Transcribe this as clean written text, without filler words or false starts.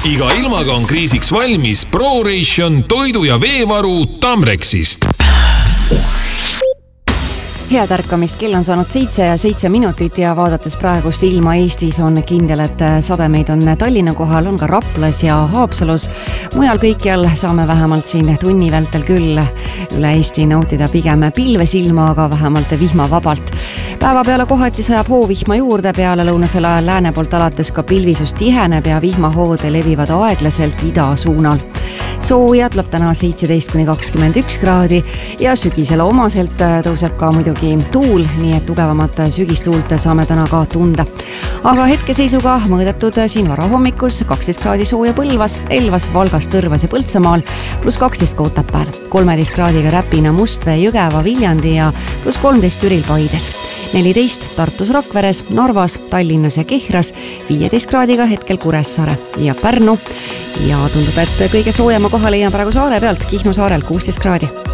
Iga ilmaga on kriisiks valmis ProRation toidu- ja veevaru Tamrexist. Head ärkamist, kell on saanud 7 ja vaadates praegust ilma Eestis on kindel, et sademeid on Tallinna kohal, on ka Raplas ja Haapsalus. Mujal kõikjal saame vähemalt siin tunni vältel küll üle Eesti nautida pigem pilvesilma, aga vähemalt vihmavabalt. Päeva peale kohati sajab hoovihma juurde, peale lõunasel ajal lääne poolt alates ka pilvisus tiheneb ja vihmahood levivad aeglaselt ida suunal. Soojad lõpp täna 17-21 kraadi ja sügisele omaselt tõuseb ka muidugi tuul, nii et tugevamat sügistuult saame täna ka tunda. Aga hetkeseisuga mõõdetud siin varahommikus 12 kraadi sooja Põlvas, Elvas, Valgas, Tõrvas ja Põltsamaal, pluss 12 Otepääl, 13 kraadiga Räpina, Mustvee, Jõgeva, Viljandi ja pluss 13 Türil Paides, 14 Tartus, Rakveres, Narvas, Tallinnas ja Kehras, 15 kraadiga hetkel Kuressaare ja Pärnu ja tundub, et kõige soojema koha leian praegu saare pealt Kihnu saarel 16 kraadi.